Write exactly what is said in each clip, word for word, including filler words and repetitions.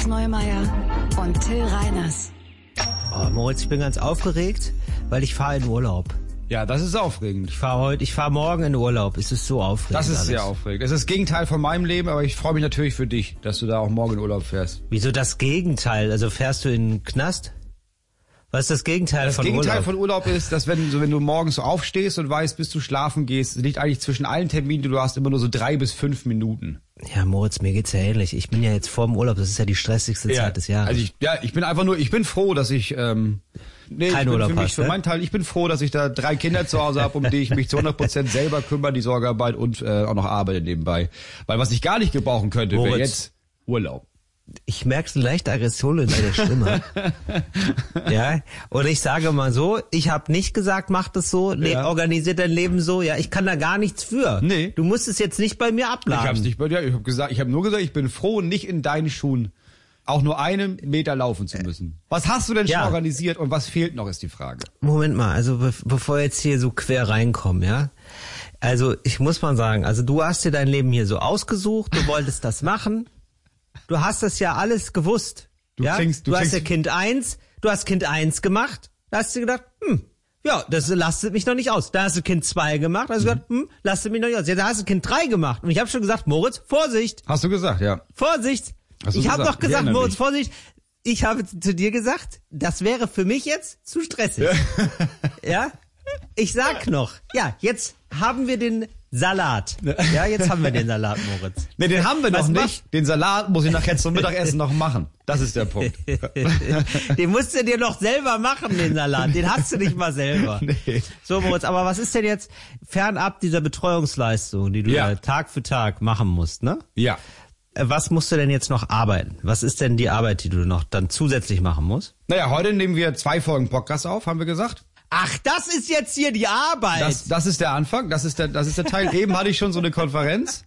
Moritz Neumeier und Till Reiners. Oh, Moritz, ich bin ganz aufgeregt, weil ich fahre in Urlaub. Ja, das ist aufregend. Ich fahre heute, ich fahre morgen in Urlaub. Es ist so aufregend. Das ist alles. sehr aufregend. Es ist das Gegenteil von meinem Leben, aber ich freue mich natürlich für dich, dass du da auch morgen in Urlaub fährst. Wieso das Gegenteil? Also fährst du in den Knast? Was ist das Gegenteil das von Gegenteil Urlaub? von Urlaub ist, dass wenn, so, wenn du morgens so aufstehst und weißt, bis du schlafen gehst, liegt eigentlich zwischen allen Terminen, die du hast, immer nur so drei bis fünf Minuten. Ja, Moritz, mir geht's ja ähnlich. Ich bin ja jetzt vor dem Urlaub. Das ist ja die stressigste Ja. Zeit des Jahres. Also ich, ja, ich bin einfach nur, ich bin froh, dass ich, ähm, nee, Kein ich bin Urlaub für mich, hast, für ne? meinen Teil, ich bin froh, dass ich da drei Kinder zu Hause habe, um die ich mich zu hundert Prozent selber kümmere, die Sorgearbeit und äh, auch noch arbeite nebenbei. Weil was ich gar nicht gebrauchen könnte, wäre Moritz. jetzt Urlaub. Ich merke so eine leichte Aggression in deiner Stimme. Ja, und ich sage mal so, ich habe nicht gesagt, mach das so, le- Ja. organisier dein Leben so. Ja, ich kann da gar nichts für. Nee. Du musst es jetzt nicht bei mir abladen. Ich hab's nicht bei dir, ich habe gesagt, ich habe nur gesagt, ich bin froh, nicht in deinen Schuhen auch nur einen Meter laufen zu müssen. Was hast du denn schon Ja. organisiert und was fehlt noch, ist die Frage. Moment mal, also be- bevor wir jetzt hier so quer reinkommen, ja. Also ich muss mal sagen, also du hast dir dein Leben hier so ausgesucht, du wolltest das machen. Du hast das ja alles gewusst. Du ja? klingst- du du hast klingst- ja Kind eins, du hast Kind eins gemacht, da hast du gedacht, hm, ja, das lastet mich noch nicht aus. Da hast du Kind zwei gemacht, da hast du gedacht, hm, lastet mich noch nicht aus. Ja, da hast du Kind drei gemacht. Und ich habe schon gesagt, Moritz, Vorsicht, Hast du gesagt, ja. Vorsicht. Hast du Ich habe gesagt? doch gesagt, Ich erinnere Moritz, mich. Vorsicht. Ich habe zu dir gesagt, das wäre für mich jetzt zu stressig. Ja? Ich sag noch, ja, jetzt haben wir den Salat. Ja, jetzt haben wir den Salat, Moritz. Nee, den haben wir Was noch mach- nicht. Den Salat muss ich nachher zum Mittagessen noch machen. Das ist der Punkt. Den musst du dir noch selber machen, den Salat. Den hast du nicht mal selber. Nee. So, Moritz, aber was ist denn jetzt fernab dieser Betreuungsleistung, die du Ja. ja Tag für Tag machen musst, ne? Ja. Äh, Was musst du denn jetzt noch arbeiten? Was ist denn die Arbeit, die du noch dann zusätzlich machen musst? Naja, heute nehmen wir zwei Folgen Podcast auf, haben wir gesagt. Ach, das ist jetzt hier die Arbeit. Das, das ist der Anfang, das ist der, das ist der Teil. Eben hatte ich schon so eine Konferenz.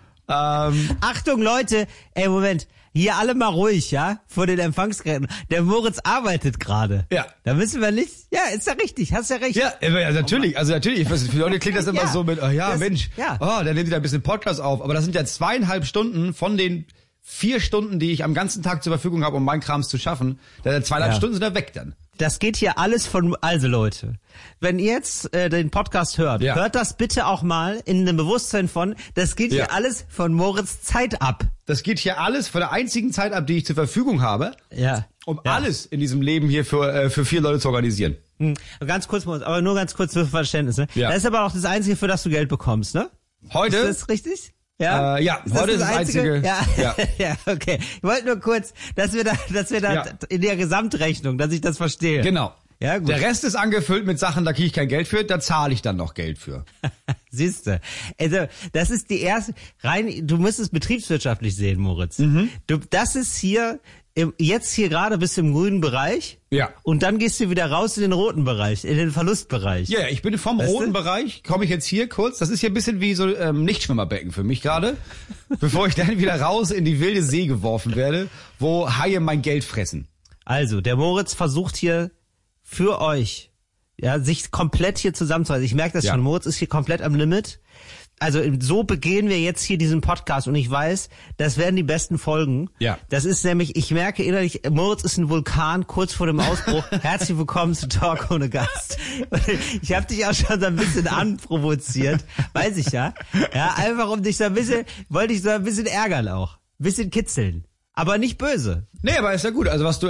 Ähm, Achtung, Leute, ey, Moment. Hier alle mal ruhig, ja? Vor den Empfangsgeräten. Der Moritz arbeitet gerade. Ja. Da müssen wir nicht. Ja, ist ja richtig, hast ja recht. ja, ja, natürlich, also natürlich. Für die Leute klingt das immer Ja. so mit, oh ja, Das- Mensch, ja. oh, dann nehmen die da ein bisschen Podcast auf. Aber das sind ja zweieinhalb Stunden von den vier Stunden, die ich am ganzen Tag zur Verfügung habe, um meinen Krams zu schaffen. Da zweieinhalb Ja. Stunden sind da weg dann. Das geht hier alles von, also Leute, wenn ihr jetzt äh, den Podcast hört, Ja. hört das bitte auch mal in dem Bewusstsein von, das geht Ja. hier alles von Moritz Zeit ab. Das geht hier alles von der einzigen Zeit ab, die ich zur Verfügung habe, Ja. um ja. alles in diesem Leben hier für, äh, für vier Leute zu organisieren. Hm. Ganz kurz, Moritz, aber nur ganz kurz für Verständnis. Ne? Ja. Das ist aber auch das Einzige, für das du Geld bekommst, ne? Heute? Ist das richtig? Ja, Äh, ja, ist das heute ist das einzige- Ja, ja. ja, okay. Ich wollte nur kurz, dass wir da, dass wir da Ja. in der Gesamtrechnung, dass ich das verstehe. Genau. Ja, gut. Der Rest ist angefüllt mit Sachen, da kriege ich kein Geld für, da zahle ich dann noch Geld für. Siehste. Also, das ist die erste, rein, du musst es betriebswirtschaftlich sehen, Moritz. Mhm. Du, das ist hier, im, jetzt hier gerade bist du im grünen Bereich. Ja. Und dann gehst du wieder raus in den roten Bereich, in den Verlustbereich. Ja, ich bin vom Weißt roten du? Bereich, komme ich jetzt hier kurz. Das ist hier ein bisschen wie so ähm, Nichtschwimmerbecken für mich gerade. Bevor ich dann wieder raus in die wilde See geworfen werde, wo Haie mein Geld fressen. Also, der Moritz versucht hier für euch, ja, sich komplett hier zusammenzuhalten. Ich merke das Ja. schon, Moritz ist hier komplett am Limit. Also so begehen wir jetzt hier diesen Podcast und ich weiß, das werden die besten Folgen. Ja. Das ist nämlich, ich merke innerlich, Moritz ist ein Vulkan kurz vor dem Ausbruch. Herzlich willkommen zu Talk ohne Gast. Ich habe dich auch schon so ein bisschen anprovoziert, weiß ich ja. Ja, einfach um dich so ein bisschen, wollte ich so ein bisschen ärgern auch. Ein bisschen kitzeln. Aber nicht böse. Nee, aber ist ja gut. Also was du